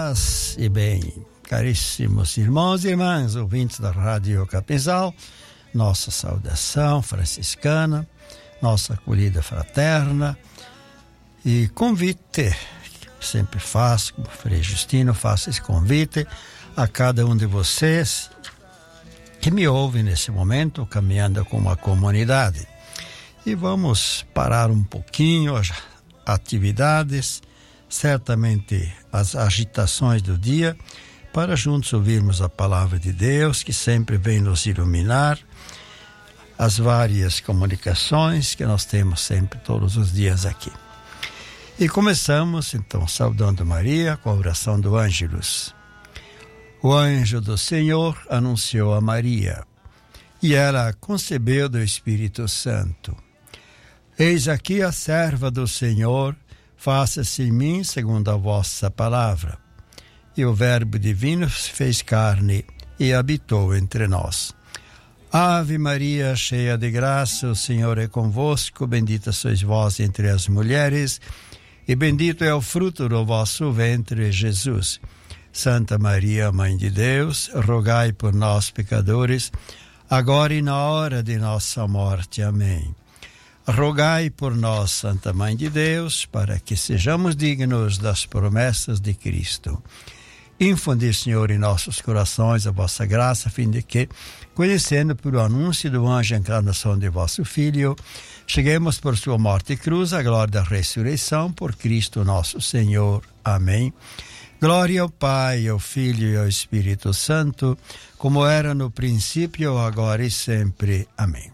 Paz e bem, caríssimos irmãos e irmãs, ouvintes da Rádio Capinzal, nossa saudação franciscana, nossa acolhida fraterna e convite, sempre faço, como Frei Justino, faço esse convite a cada um de vocês que me ouve nesse momento, caminhando com uma comunidade. E vamos parar um pouquinho as atividades, certamente as agitações do dia, para juntos ouvirmos a palavra de Deus, que sempre vem nos iluminar, as várias comunicações que nós temos sempre, todos os dias aqui. E começamos, então, saudando Maria com a oração do Ângelus. O anjo do Senhor anunciou a Maria, e ela concebeu do Espírito Santo. Eis aqui a serva do Senhor, faça-se em mim segundo a vossa palavra. E o Verbo divino se fez carne e habitou entre nós. Ave Maria, cheia de graça, o Senhor é convosco, bendita sois vós entre as mulheres, e bendito é o fruto do vosso ventre, Jesus. Santa Maria, Mãe de Deus, rogai por nós, pecadores, agora e na hora de nossa morte. Amém. Rogai por nós, Santa Mãe de Deus, para que sejamos dignos das promessas de Cristo. Infundir, Senhor, em nossos corações a vossa graça, a fim de que, conhecendo por o anúncio do anjo a encarnação de vosso Filho, cheguemos por sua morte e cruz à glória da ressurreição, por Cristo nosso Senhor. Amém. Glória ao Pai, ao Filho e ao Espírito Santo, como era no princípio, agora e sempre. Amém.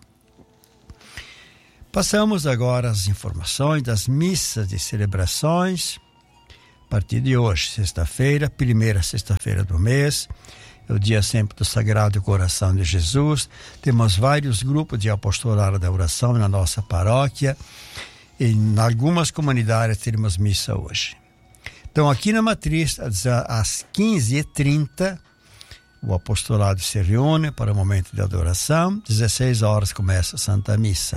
Passamos agora às informações das missas de celebrações. A partir de hoje, sexta-feira, primeira sexta-feira do mês, é o dia sempre do Sagrado Coração de Jesus. Temos vários grupos de apostolado da oração na nossa paróquia. E em algumas comunidades teremos missa hoje. Então, aqui na Matriz, às 15h30, o apostolado se reúne para o momento de adoração. 16 horas começa a Santa Missa.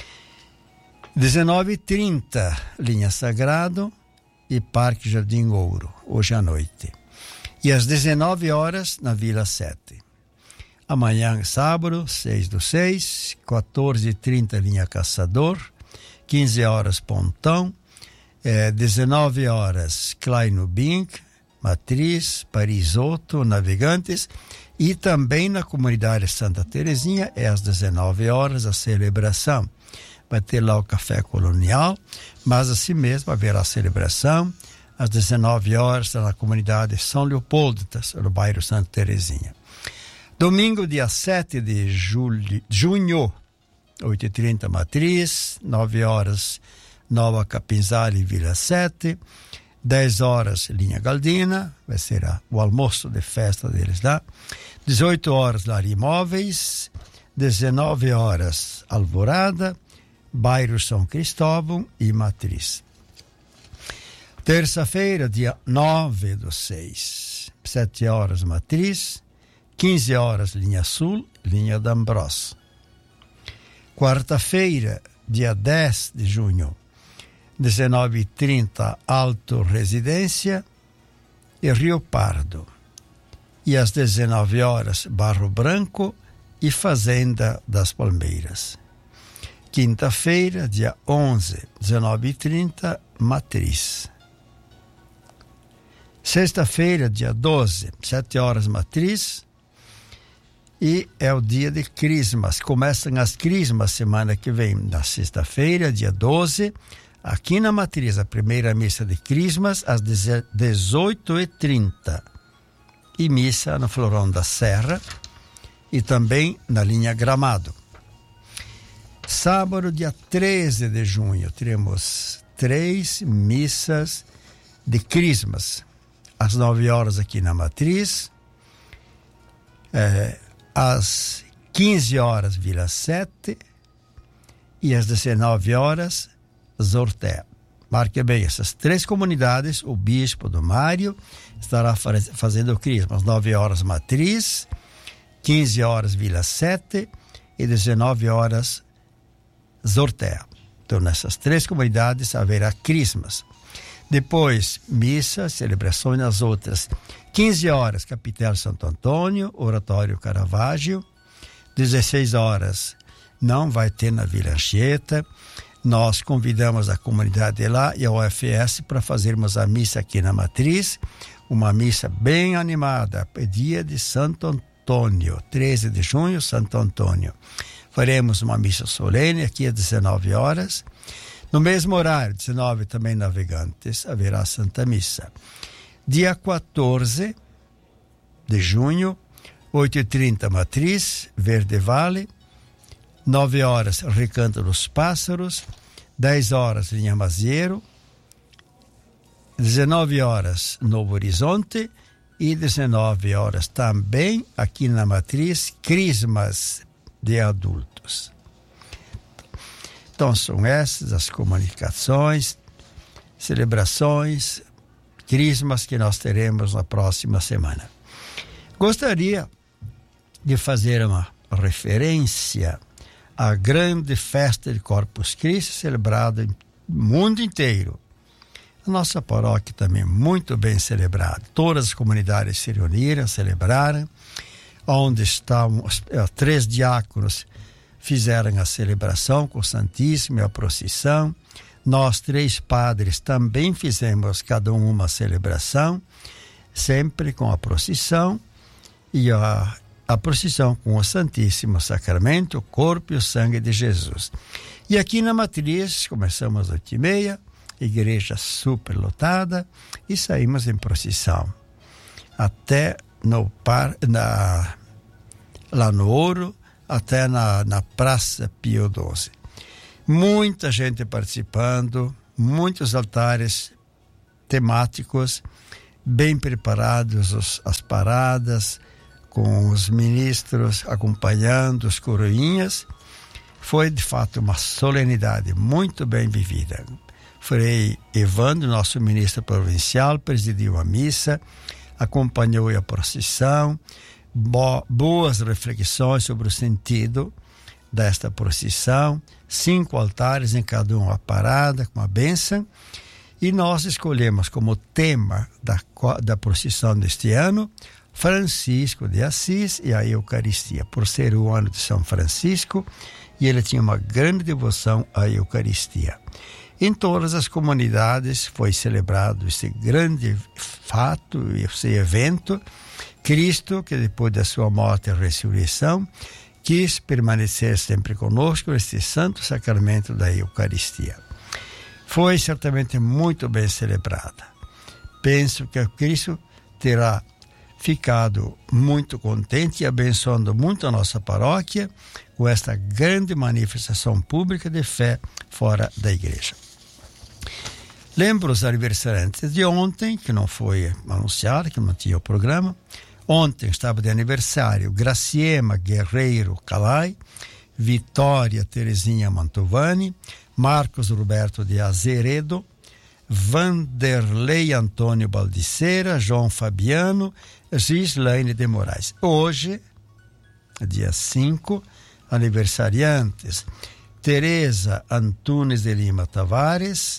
19h30, Linha Sagrado e Parque Jardim Ouro, hoje à noite. E às 19 horas, na Vila 7. Amanhã, sábado, 6/6, 14h30, Linha Caçador, 15 horas, Pontão, 19 horas, Kleinubing, Matriz, Parisotto, Navegantes, e também na comunidade Santa Terezinha, às 19 horas, a celebração. Vai ter lá o café colonial, mas assim mesmo haverá a celebração às 19 horas na comunidade São Leopoldo, no bairro Santa Terezinha. Domingo, dia 7 de junho, 8h30 Matriz, 9 horas Nova Capinzal e Vila 7, 10 horas Linha Galdina, vai ser o almoço de festa deles lá, 18 horas Lar Imóveis, 19 horas Alvorada, bairro São Cristóvão e Matriz. Terça-feira, dia 9/6, 7 horas Matriz, 15 horas Linha Sul, Linha D'Ambros. Quarta-feira, dia 10 de junho, 19h30, Alto Residência e Rio Pardo. E às 19 horas, Barro Branco e Fazenda das Palmeiras. Quinta-feira, dia 11, 19h30, Matriz. Sexta-feira, dia 12, 7 horas, Matriz. E é o dia de Crismas. Começam as Crismas semana que vem. Na sexta-feira, dia 12, aqui na Matriz, a primeira missa de Crismas, às 18h30. E missa no Florão da Serra e também na linha Gramado. Sábado, dia 13 de junho, teremos 3 missas de Crismas. Às 9 horas aqui na Matriz, às 15 horas Vila 7 e às 19 horas Zortea. Marque bem, essas 3 comunidades, o bispo do Mário estará fazendo o Crisma. Às 9 horas Matriz, 15 horas Vila 7 e 19 horas Zortea. Então, nessas 3 comunidades haverá Crismas. Depois, missa, celebrações nas outras. 15 horas, Capitel Santo Antônio, Oratório Caravaggio. 16 horas, não vai ter na Vila Anchieta. Nós convidamos a comunidade de lá e a UFS para fazermos a missa aqui na Matriz. Uma missa bem animada, dia de Santo Antônio, 13 de junho, Santo Antônio. Faremos uma missa solene aqui às 19 horas. No mesmo horário, 19 também Navegantes, haverá Santa Missa. Dia 14 de junho, 8h30 Matriz, Verde Vale. 9 horas, Recanto dos Pássaros. 10 horas, Linha Maziero. 19 horas, Novo Horizonte. E 19 horas também, aqui na Matriz, Crismas de adultos. Então são essas as comunicações, celebrações, crismas que nós teremos na próxima semana. Gostaria de fazer uma referência à grande festa de Corpus Christi celebrada no mundo inteiro. A nossa paróquia também muito bem celebrada. Todas as comunidades se reuniram, celebraram. Onde estavam os 3 diáconos fizeram a celebração com o Santíssimo e a procissão. Nós 3 padres também fizemos cada uma celebração, sempre com a procissão e a procissão com o Santíssimo Sacramento, o corpo e o sangue de Jesus. E aqui na Matriz, começamos às 8h30, igreja super lotada, e saímos em procissão até lá no Ouro, até na Praça Pio XII. Muita gente participando, muitos altares temáticos, bem preparados as paradas, com os ministros acompanhando, os coroinhas. Foi, de fato, uma solenidade muito bem vivida. Frei Evandro, nosso ministro provincial, presidiu a missa, acompanhou a procissão, boas reflexões sobre o sentido desta procissão, 5 altares em cada uma parada, com a bênção, e nós escolhemos como tema da procissão deste ano Francisco de Assis e a Eucaristia, por ser o ano de São Francisco, e ele tinha uma grande devoção à Eucaristia. Em todas as comunidades foi celebrado esse grande fato, esse evento. Cristo, que depois da sua morte e ressurreição, quis permanecer sempre conosco neste santo sacramento da Eucaristia. Foi certamente muito bem celebrada. Penso que Cristo terá ficado muito contente e abençoando muito a nossa paróquia com esta grande manifestação pública de fé fora da igreja. Lembro os aniversariantes de ontem, que não foi anunciado, que não tinha o programa. Ontem estava de aniversário Graciema Guerreiro Calai, Vitória Terezinha Mantovani, Marcos Roberto de Azeredo, Vanderlei Antônio Baldiceira, João Fabiano, Gislaine de Moraes. Hoje, dia 5, aniversariantes: Tereza Antunes de Lima Tavares,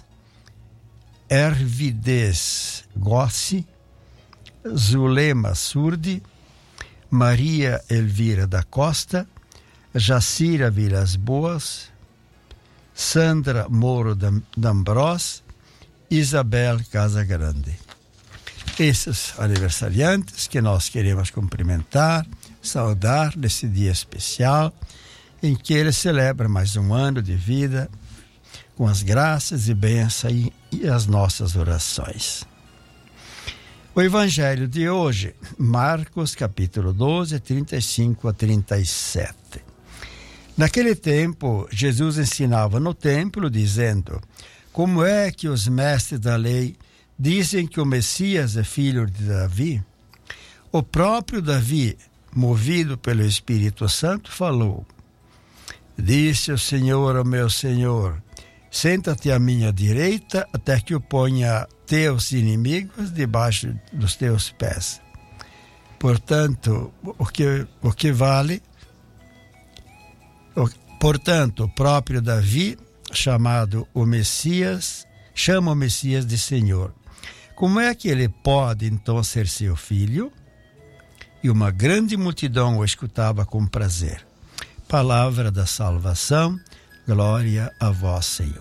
Ervides Gossi, Zulema Surdi, Maria Elvira da Costa, Jacira Vilas Boas, Sandra Moro D'Ambros, Isabel Casagrande. Esses aniversariantes que nós queremos cumprimentar, saudar nesse dia especial em que ele celebra mais um ano de vida com as graças e bênçãos e as nossas orações. O Evangelho de hoje, Marcos capítulo 12, 35 a 37. Naquele tempo, Jesus ensinava no templo, dizendo: como é que os mestres da lei dizem que o Messias é filho de Davi? O próprio Davi, movido pelo Espírito Santo, falou: disse o Senhor ao meu Senhor: senta-te à minha direita até que eu ponha teus inimigos debaixo dos teus pés. Portanto, Portanto, o próprio Davi, chamado o Messias, chama o Messias de Senhor. Como é que ele pode então ser seu filho? E uma grande multidão o escutava com prazer. Palavra da salvação, glória a vós, Senhor.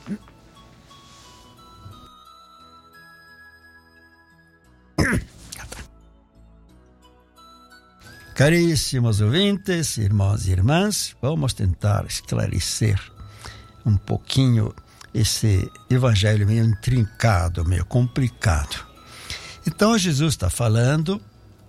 Caríssimos ouvintes, irmãos e irmãs, vamos tentar esclarecer um pouquinho esse evangelho meio intrincado, meio complicado. Então Jesus está falando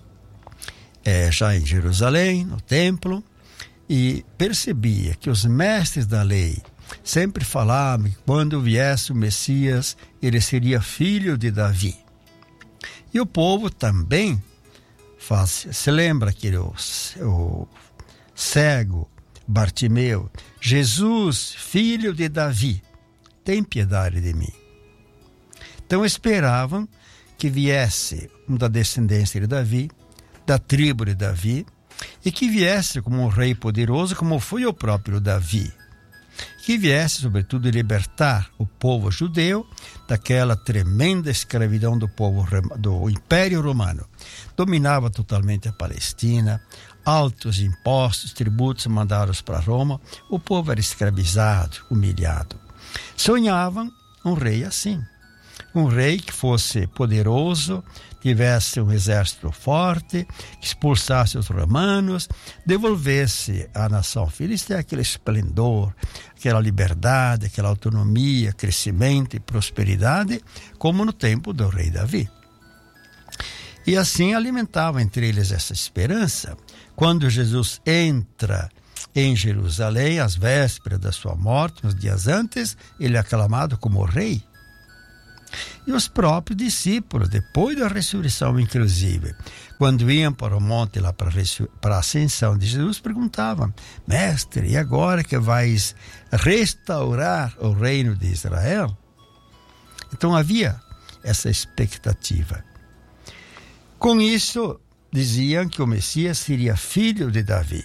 já em Jerusalém, no templo, e percebia que os mestres da lei sempre falavam que quando viesse o Messias, ele seria filho de Davi. E o povo também se lembra que o cego Bartimeu, Jesus, filho de Davi, tem piedade de mim. Então esperavam que viesse da descendência de Davi, da tribo de Davi, e que viesse como um rei poderoso, como foi o próprio Davi. Que viesse, sobretudo, libertar o povo judeu daquela tremenda escravidão do Império Romano. Dominava totalmente a Palestina, altos impostos, tributos mandados para Roma. O povo era escravizado, humilhado. Sonhavam um rei assim, um rei que fosse poderoso, tivesse um exército forte, que expulsasse os romanos, devolvesse à nação filisteu aquele esplendor, aquela liberdade, aquela autonomia, crescimento e prosperidade, como no tempo do rei Davi. E assim alimentava entre eles essa esperança. Quando Jesus entra em Jerusalém, às vésperas da sua morte, uns dias antes, ele é aclamado como rei. E os próprios discípulos, depois da ressurreição inclusive, quando iam para o monte lá para a ascensão de Jesus, perguntavam: mestre, e agora que vais restaurar o reino de Israel? Então havia essa expectativa. Com isso, diziam que o Messias seria filho de Davi.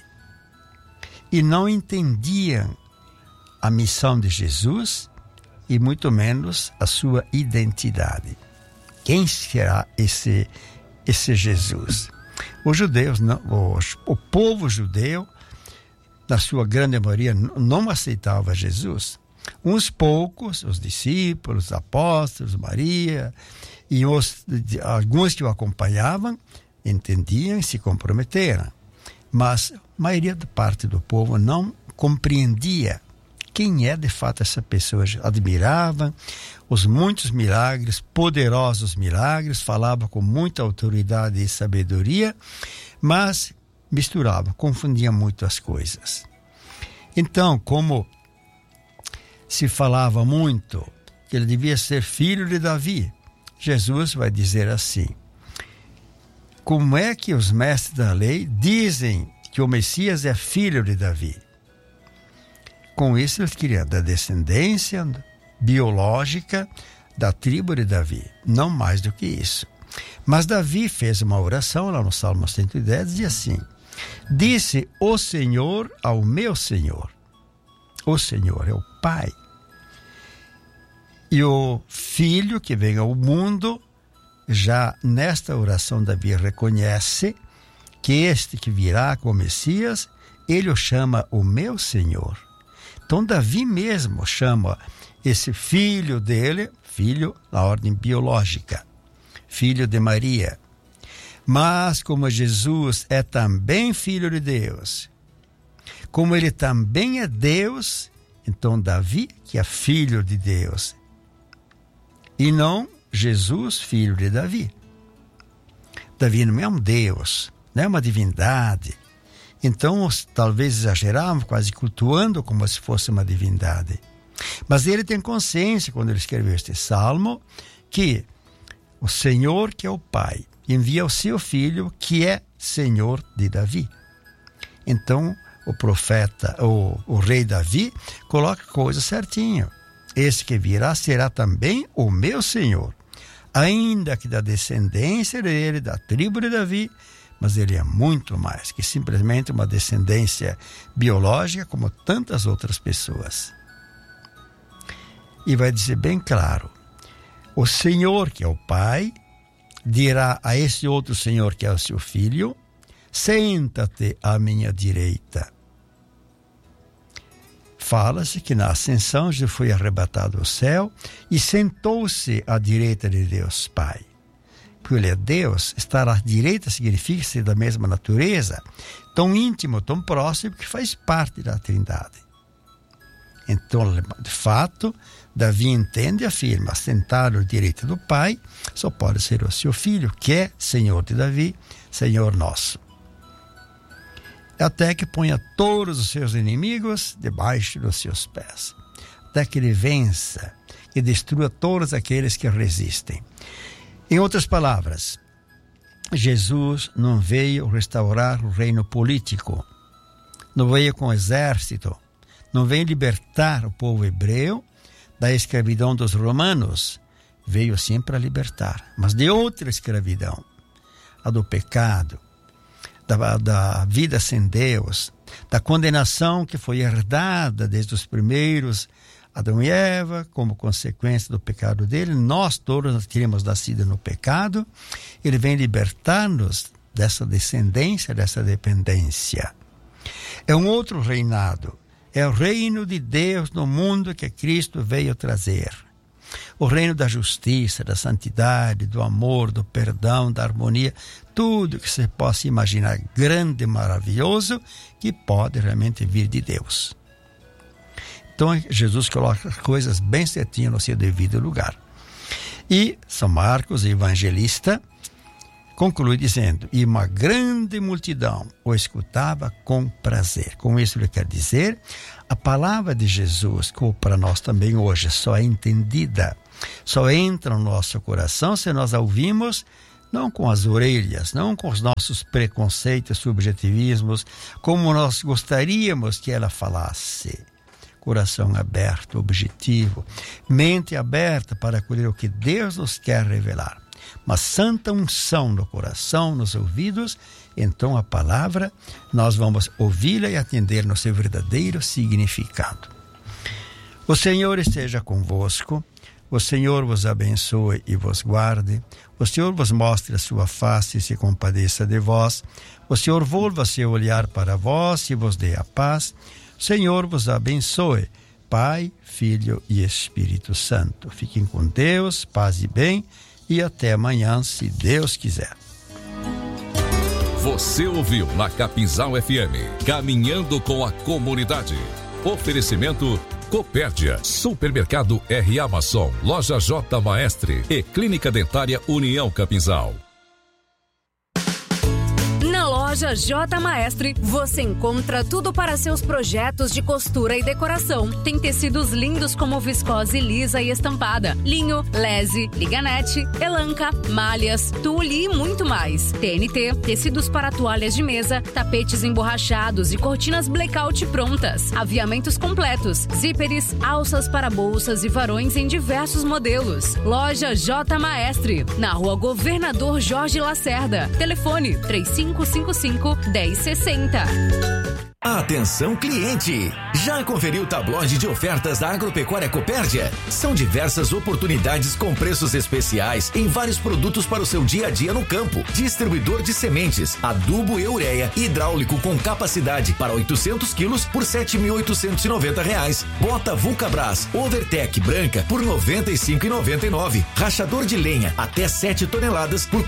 E não entendiam a missão de Jesus e muito menos a sua identidade. Quem será esse Jesus? Os judeus, o povo judeu, na sua grande maioria, não aceitava Jesus. Uns poucos, os discípulos, os apóstolos, Maria, e alguns que o acompanhavam, entendiam e se comprometeram. Mas a maioria da parte do povo não compreendia quem é de fato essa pessoa. Admirava os muitos milagres, poderosos milagres, falava com muita autoridade e sabedoria, mas misturava, confundia muito as coisas. Então, como se falava muito que ele devia ser filho de Davi, Jesus vai dizer assim: como é que os mestres da lei dizem que o Messias é filho de Davi? Com isso, eles queriam da descendência biológica da tribo de Davi, não mais do que isso. Mas Davi fez uma oração lá no Salmo 110, dizia assim: disse o Senhor ao meu Senhor. O Senhor é o Pai. E o Filho que vem ao mundo, já nesta oração Davi reconhece que este que virá com o Messias, ele o chama o meu Senhor. Então Davi mesmo chama esse filho dele, filho na ordem biológica, filho de Maria. Mas como Jesus é também filho de Deus, como ele também é Deus, então Davi, que é filho de Deus, e não Jesus, filho de Davi. Davi não é um Deus, não é uma divindade. Então, talvez exageravam, quase cultuando como se fosse uma divindade. Mas ele tem consciência, quando ele escreveu este salmo, que o Senhor, que é o Pai, envia o seu Filho, que é Senhor de Davi. Então, o profeta, o rei Davi, coloca a coisa certinho. Esse que virá será também o meu Senhor, ainda que da descendência dele, da tribo de Davi, mas ele é muito mais que simplesmente uma descendência biológica como tantas outras pessoas. e vai dizer bem claro: o Senhor, que é o Pai, dirá a esse outro Senhor, que é o seu Filho: senta-te à minha direita. Fala-se que na ascensão Jesus foi arrebatado ao céu e sentou-se à direita de Deus Pai. Porque ele é Deus, estar à direita significa ser da mesma natureza, tão íntimo, tão próximo, que faz parte da Trindade. Então, de fato, Davi entende e afirma: sentado à direita do Pai só pode ser o seu Filho, que é Senhor de Davi, Senhor nosso. Até que ponha todos os seus inimigos debaixo dos seus pés. Até que ele vença e destrua todos aqueles que resistem. Em outras palavras, Jesus não veio restaurar o reino político, não veio com exército, não veio libertar o povo hebreu da escravidão dos romanos, veio sim para libertar, mas de outra escravidão, a do pecado, da vida sem Deus, da condenação que foi herdada desde os primeiros Adão e Eva, como consequência do pecado dele. Nós todos teríamos nascido no pecado. Ele vem libertar-nos dessa descendência, dessa dependência. É um outro reinado. É o reino de Deus no mundo que Cristo veio trazer. O reino da justiça, da santidade, do amor, do perdão, da harmonia, tudo que você possa imaginar grande e maravilhoso que pode realmente vir de Deus. Então, Jesus coloca as coisas bem certinho no seu devido lugar. E São Marcos, evangelista, conclui dizendo: e uma grande multidão o escutava com prazer. Com isso ele quer dizer, a palavra de Jesus, como para nós também hoje, só é entendida, só entra no nosso coração se nós a ouvimos, não com as orelhas, não com os nossos preconceitos, subjetivismos, como nós gostaríamos que ela falasse. Coração aberto, objetivo, mente aberta para acolher o que Deus nos quer revelar. Mas santa unção no coração, nos ouvidos, então a palavra nós vamos ouvi-la e atender no seu verdadeiro significado. O Senhor esteja convosco, o Senhor vos abençoe e vos guarde, o Senhor vos mostre a sua face e se compadeça de vós, o Senhor volva seu olhar para vós e vos dê a paz. O Senhor vos abençoe, Pai, Filho e Espírito Santo. Fiquem com Deus, paz e bem, e até amanhã, se Deus quiser. Você ouviu na Capinzal FM, Caminhando com a Comunidade. Oferecimento Copérdia, Supermercado R. Amazon, Loja J. Maestre e Clínica Dentária União Capinzal. Na Loja J. Maestre, você encontra tudo para seus projetos de costura e decoração. Tem tecidos lindos como viscose lisa e estampada, linho, lese, liganete, elanca, malhas, tule e muito mais. TNT, tecidos para toalhas de mesa, tapetes emborrachados e cortinas blackout prontas. Aviamentos completos, zíperes, alças para bolsas e varões em diversos modelos. Loja J. Maestre, na Rua Governador Jorge Lacerda. Telefone 3555-1060. Atenção cliente! Já conferiu o tabloide de ofertas da Agropecuária Copérdia? São diversas oportunidades com preços especiais em vários produtos para o seu dia a dia no campo. Distribuidor de sementes, adubo e ureia hidráulico com capacidade para 800 quilos por R$ 7.890. Bota Vulcabras Overtec branca por R$ 95,99. Rachador de lenha até 7 toneladas por R$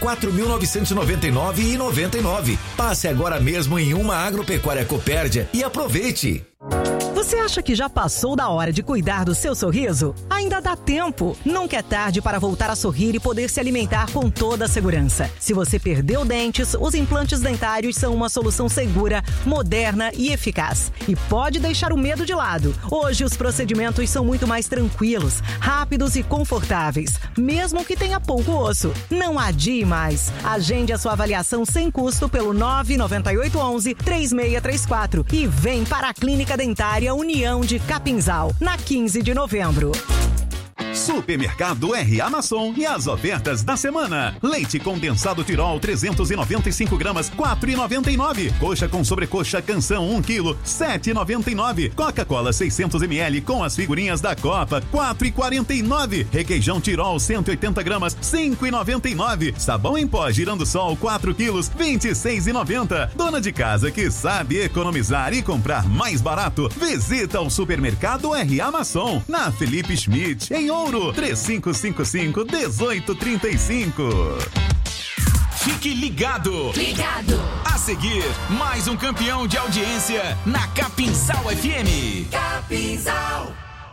4.999,99. Passe agora mesmo em uma Agropecuária Copérdia e aproveite! Você acha que já passou da hora de cuidar do seu sorriso? Ainda dá tempo! Nunca é tarde para voltar a sorrir e poder se alimentar com toda a segurança. Se você perdeu dentes, os implantes dentários são uma solução segura, moderna e eficaz. E pode deixar o medo de lado. Hoje os procedimentos são muito mais tranquilos, rápidos e confortáveis, mesmo que tenha pouco osso. Não adie mais. Agende a sua avaliação sem custo pelo 99811-3634 e vem para a Clínica Dentária União de Capinzal, na 15 de novembro. Supermercado R.A. Masson e as ofertas da semana. Leite condensado Tirol 395 gramas, 4,99. Coxa com sobrecoxa Canção 1 kg, 7,99. Coca-Cola 600 ml com as figurinhas da Copa, 4,49. Requeijão Tirol 180 gramas, 5,99. Sabão em pó Girando Sol 4 quilos, 26,90. Dona de casa que sabe economizar e comprar mais barato, visita o Supermercado R.A. Masson, na Felipe Schmidt, em Ouro, 3555-1835. Fique ligado! Ligado! A seguir, mais um campeão de audiência na Capinzal FM. Capinzal!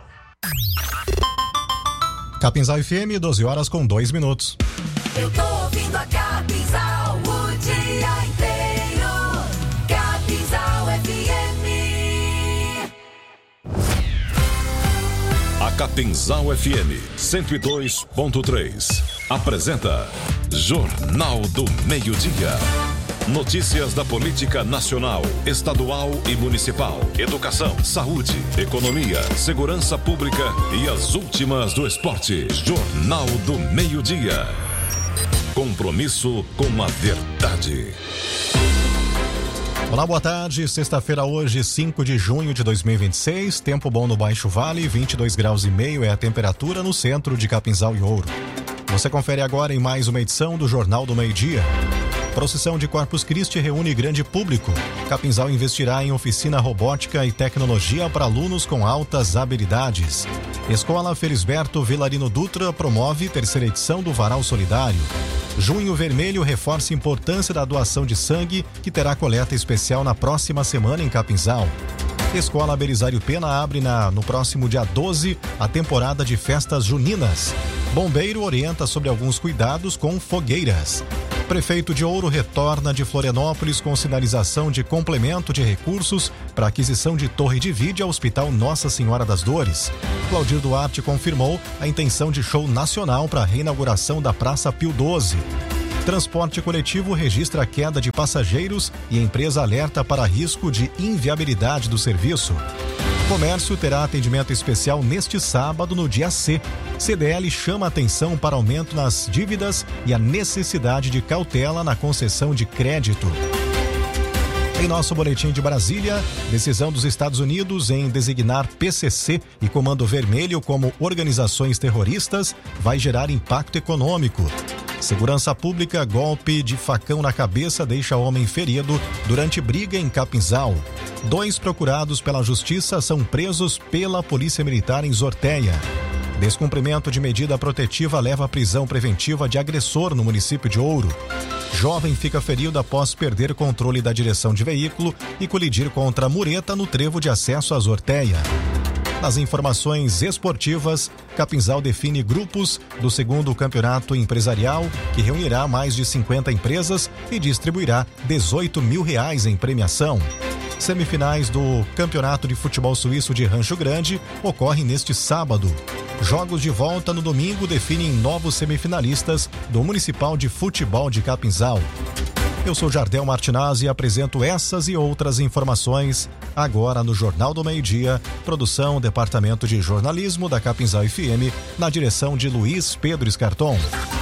Capinzal FM, 12 horas com 2 minutos. Eu tô ouvindo a Capinzal o dia inteiro. Capinzal FM. A Capinzal FM 102.3 apresenta Jornal do Meio-Dia. Notícias da política nacional, estadual e municipal, educação, saúde, economia, segurança pública e as últimas do esporte. Jornal do Meio-Dia. Compromisso com a verdade. Olá, boa tarde. Sexta-feira hoje, 5 de junho de 2026. Tempo bom no Baixo Vale, 22 graus e meio é a temperatura no centro de Capinzal e Ouro. Você confere agora em mais uma edição do Jornal do Meio-Dia. Procissão de Corpus Christi reúne grande público. Capinzal investirá em oficina robótica e tecnologia para alunos com altas habilidades. Escola Felisberto Velarino Dutra promove terceira edição do Varal Solidário. Junho Vermelho reforça a importância da doação de sangue, que terá coleta especial na próxima semana em Capinzal. Escola Belisário Pena abre no próximo dia 12 a temporada de festas juninas. Bombeiro orienta sobre alguns cuidados com fogueiras. Prefeito de Ouro retorna de Florianópolis com sinalização de complemento de recursos para aquisição de torre de vídeo ao Hospital Nossa Senhora das Dores. Claudir Duarte confirmou a intenção de show nacional para a reinauguração da Praça Pio XII. Transporte coletivo registra queda de passageiros e empresa alerta para risco de inviabilidade do serviço. Comércio terá atendimento especial neste sábado no dia C. CDL chama atenção para aumento nas dívidas e a necessidade de cautela na concessão de crédito. Em nosso boletim de Brasília, decisão dos Estados Unidos em designar PCC e Comando Vermelho como organizações terroristas vai gerar impacto econômico. Segurança Pública, golpe de facão na cabeça deixa homem ferido durante briga em Capinzal. 2 procurados pela Justiça são presos pela Polícia Militar em Zorteia. Descumprimento de medida protetiva leva à prisão preventiva de agressor no município de Ouro. Jovem fica ferido após perder controle da direção de veículo e colidir contra a mureta no trevo de acesso à Zorteia. Nas informações esportivas, Capinzal define grupos do 2º campeonato empresarial, que reunirá mais de 50 empresas e distribuirá R$18 mil em premiação. Semifinais do Campeonato de Futebol Suíço de Rancho Grande ocorrem neste sábado. Jogos de volta no domingo definem novos semifinalistas do Municipal de Futebol de Capinzal. Eu sou Jardel Martinazzi e apresento essas e outras informações agora no Jornal do Meio-Dia, produção Departamento de Jornalismo da Capinzal FM, na direção de Luiz Pedro Escarton.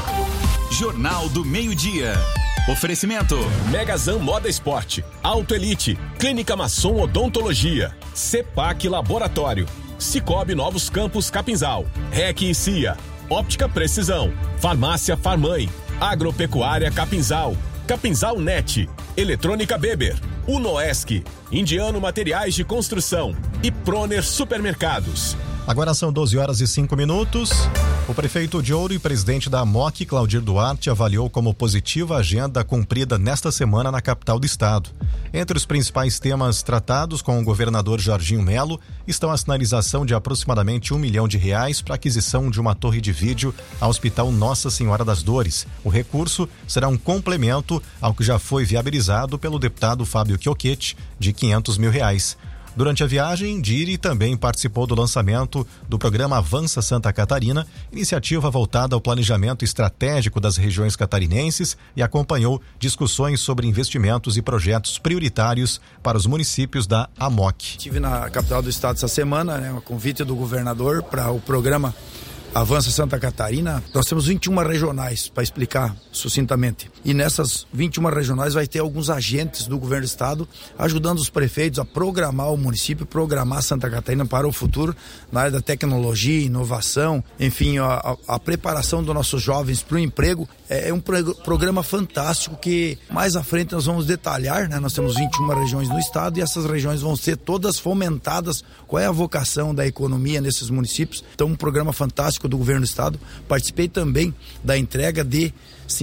Jornal do Meio-Dia. Oferecimento: Megazan Moda Esporte, Auto Elite, Clínica Masson Odontologia, Cepac Laboratório, Cicobi Novos Campos Capinzal, REC e CIA, Óptica Precisão, Farmácia Farmãe, Agropecuária Capinzal, Capinzal Net, Eletrônica Beber, Unoesc, Indiano Materiais de Construção e Proner Supermercados. Agora são 12 horas e 5 minutos. O prefeito de Ouro e presidente da AMOC, Claudir Duarte, avaliou como positiva a agenda cumprida nesta semana na capital do estado. Entre os principais temas tratados com o governador Jorginho Melo estão a sinalização de aproximadamente R$1 milhão para a aquisição de uma torre de vídeo ao Hospital Nossa Senhora das Dores. O recurso será um complemento ao que já foi viabilizado pelo deputado Fábio Chiocchetti, de R$500 mil. Durante a viagem, Diri também participou do lançamento do programa Avança Santa Catarina, iniciativa voltada ao planejamento estratégico das regiões catarinenses, e acompanhou discussões sobre investimentos e projetos prioritários para os municípios da AMOC. Estive na capital do estado essa semana, a convite do governador para o programa Avança Santa Catarina, nós temos 21 regionais, para explicar sucintamente. E nessas 21 regionais vai ter alguns agentes do governo do estado ajudando os prefeitos a programar o município, programar Santa Catarina para o futuro, na área da tecnologia, inovação, enfim, a preparação dos nossos jovens para o emprego. É um programa fantástico que mais à frente nós vamos detalhar, né? Nós temos 21 regiões no estado e essas regiões vão ser todas fomentadas. Qual é a vocação da economia nesses municípios? Então, um programa fantástico do governo do estado. Participei também da entrega de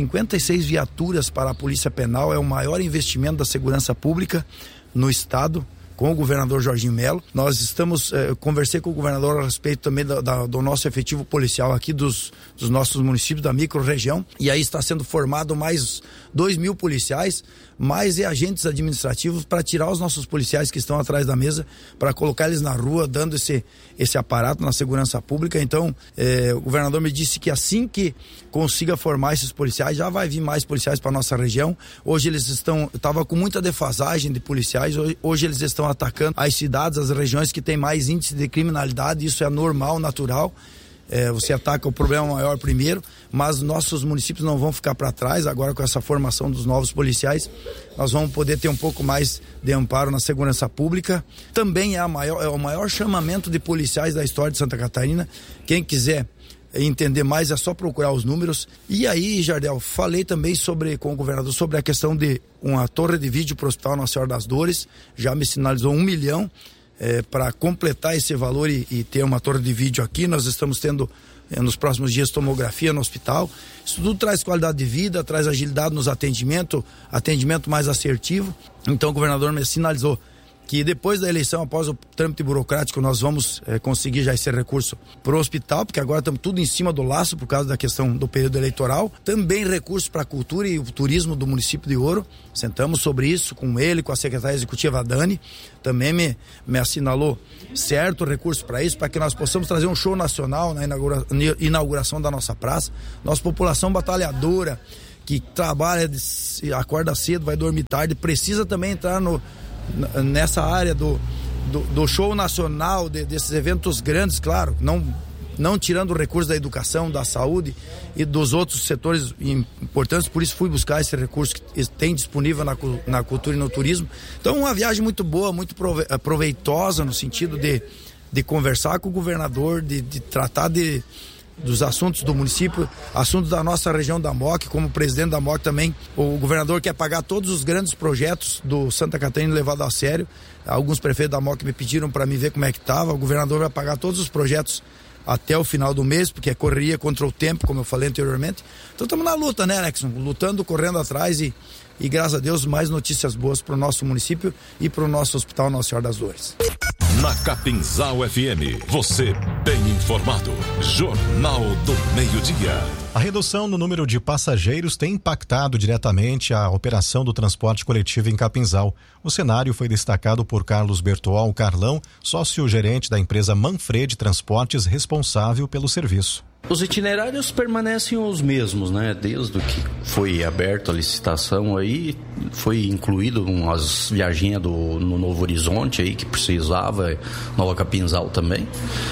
56 viaturas para a Polícia Penal. É o maior investimento da segurança pública no estado, com o governador Jorginho Melo. Nós estamos, conversei com o governador a respeito também do nosso efetivo policial aqui dos nossos municípios da micro-região, e aí está sendo formado mais 2.000 policiais, mais agentes administrativos para tirar os nossos policiais que estão atrás da mesa, para colocar eles na rua, dando esse aparato na segurança pública. Então, o governador me disse que assim que consiga formar esses policiais, já vai vir mais policiais para nossa região. Hoje eles estava com muita defasagem de policiais, hoje eles estão atacando as cidades, as regiões que têm mais índice de criminalidade. Isso é normal, natural. Você ataca o problema maior primeiro, mas nossos municípios não vão ficar para trás. Agora, com essa formação dos novos policiais, nós vamos poder ter um pouco mais de amparo na segurança pública. Também é o maior chamamento de policiais da história de Santa Catarina. Quem quiser entender mais é só procurar os números. E aí, Jardel, falei também com o governador sobre a questão de uma torre de vídeo para o Hospital Nossa Senhora das Dores. Já me sinalizou 1 milhão para completar esse valor e ter uma torre de vídeo aqui. Nós estamos tendo nos próximos dias tomografia no hospital. Isso tudo traz qualidade de vida, traz agilidade nos atendimento mais assertivo. Então o governador me sinalizou que depois da eleição, após o trâmite burocrático, nós vamos conseguir já esse recurso para o hospital, porque agora estamos tudo em cima do laço por causa da questão do período eleitoral. Também recursos para a cultura e o turismo do município de Ouro. Sentamos sobre isso com ele, com a secretária executiva Dani. Também me assinalou certo recurso para isso, para que nós possamos trazer um show nacional na inauguração da nossa praça. Nossa população batalhadora, que trabalha, acorda cedo, vai dormir tarde, precisa também entrar nessa área do show nacional, desses eventos grandes, claro, não tirando o recurso da educação, da saúde e dos outros setores importantes. Por isso fui buscar esse recurso que tem disponível na cultura e no turismo. Então, uma viagem muito boa, muito proveitosa, no sentido de conversar com o governador, de tratar dos assuntos do município, assuntos da nossa região da MOC. Como presidente da MOC também, o governador quer pagar todos os grandes projetos do Santa Catarina levado a sério. Alguns prefeitos da MOC me pediram para me ver como é que estava. O governador vai pagar todos os projetos até o final do mês, porque é correria contra o tempo, como eu falei anteriormente. Então estamos na luta, né, Alexson? Lutando, correndo atrás e graças a Deus mais notícias boas para o nosso município e para o nosso Hospital Nossa Senhora das Dores. Na Capinzal FM, você bem informado. Jornal do Meio-Dia. A redução no número de passageiros tem impactado diretamente a operação do transporte coletivo em Capinzal. O cenário foi destacado por Carlos Bertol Carlão, sócio-gerente da empresa Manfred Transportes, responsável pelo serviço. Os itinerários permanecem os mesmos, né? Desde que foi aberta a licitação aí, foi incluído umas viagens no Novo Horizonte aí que precisava, Nova Capinzal também.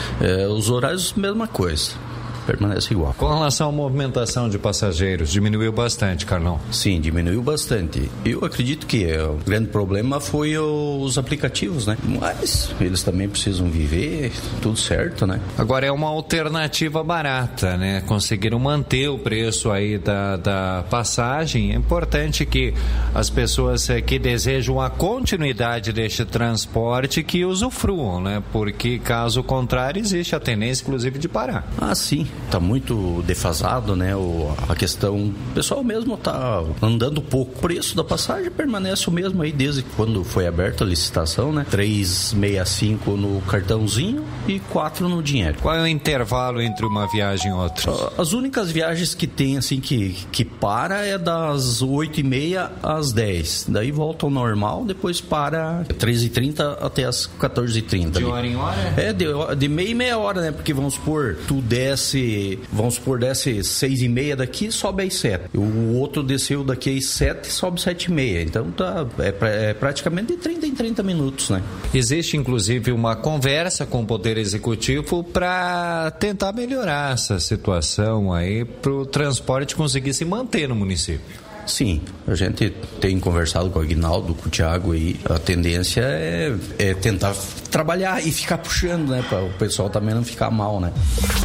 Os horários, mesma coisa. Permanece igual. Com relação à movimentação de passageiros, diminuiu bastante, Carlão? Sim, diminuiu bastante. Eu acredito que o grande problema foi os aplicativos, né? Mas eles também precisam viver, tudo certo, né? Agora é uma alternativa barata, né? Conseguiram manter o preço aí da passagem. É importante que as pessoas que desejam a continuidade deste transporte que usufruam, né? Porque caso contrário existe a tendência, inclusive, de parar. Ah, sim. Tá muito defasado, né? A questão, o pessoal mesmo tá andando pouco. O preço da passagem permanece o mesmo aí desde quando foi aberta a licitação, né? 3,65 no cartãozinho e 4 no dinheiro. Qual é o intervalo entre uma viagem e outra? As únicas viagens que tem, assim, que para é das 8h30 às 10. Daí volta ao normal, depois para 13h30 até as 14h30. De hora em hora? De meia e meia hora, né? Porque vamos supor, tu desce gente, vamos supor, desce 6h30 daqui, sobe às 7. O outro desceu daqui às 7 e sobe 7h30. Então é praticamente de 30 em 30 minutos, né? Existe inclusive uma conversa com o Poder Executivo para tentar melhorar essa situação aí, para o transporte conseguir se manter no município. Sim, a gente tem conversado com o Aguinaldo, com o Thiago aí. A tendência é tentar trabalhar e ficar puxando, né? Para o pessoal também não ficar mal, né?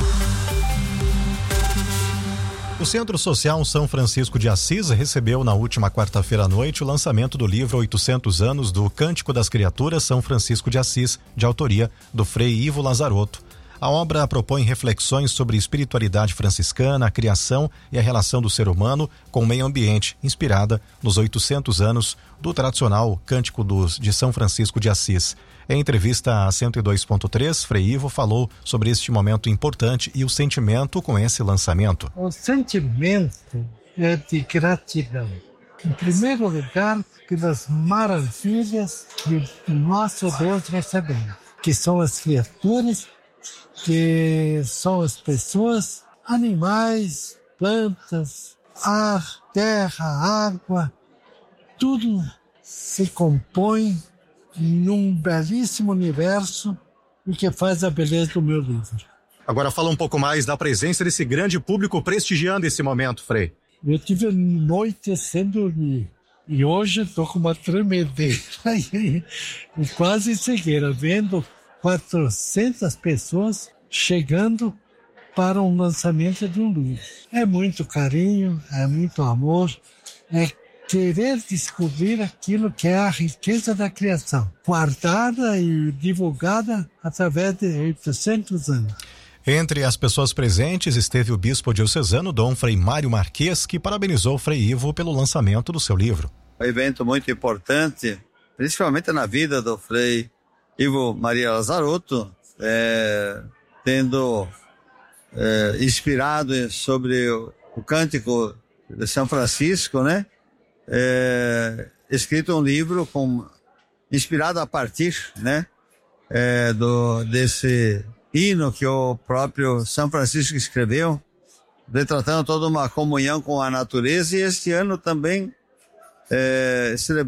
O Centro Social São Francisco de Assis recebeu na última quarta-feira à noite o lançamento do livro 800 anos do Cântico das Criaturas São Francisco de Assis, de autoria do Frei Ivo Lazarotto. A obra propõe reflexões sobre espiritualidade franciscana, a criação e a relação do ser humano com o meio ambiente, inspirada nos 800 anos do tradicional Cântico de São Francisco de Assis. Em entrevista a 102.3, Frei Ivo falou sobre este momento importante e o sentimento com esse lançamento. O sentimento é de gratidão. Em primeiro lugar, pelas maravilhas que o nosso Deus recebeu, que são as criaturas, que são as pessoas, animais, plantas, ar, terra, água, tudo se compõe num belíssimo universo, o que faz a beleza do meu livro. Agora fala um pouco mais da presença desse grande público prestigiando esse momento, Frei. Eu tive noite sem dormir e hoje estou com uma tremedeira e quase cegueira, vendo 400 pessoas chegando para um lançamento de um livro. É muito carinho, é muito amor, é querer descobrir aquilo que é a riqueza da criação, guardada e divulgada através de 800 anos. Entre as pessoas presentes esteve o bispo diocesano Dom Frei Mário Marques, que parabenizou o Frei Ivo pelo lançamento do seu livro. Um evento muito importante, principalmente na vida do Frei Ivo Maria Lazarotto, tendo inspirado sobre o Cântico de São Francisco, né? Escrito um livro inspirado a partir, né? Desse hino que o próprio São Francisco escreveu, retratando toda uma comunhão com a natureza, e este ano também celebrando